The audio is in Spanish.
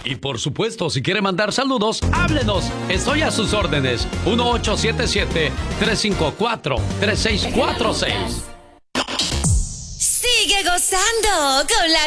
Y por supuesto, si quiere mandar saludos, háblenos. Estoy a sus órdenes. 1877-354-3646. Sigue gozando con la